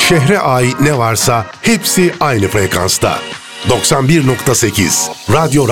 Şehre ait ne varsa hepsi aynı frekansta. 91.8 Radyo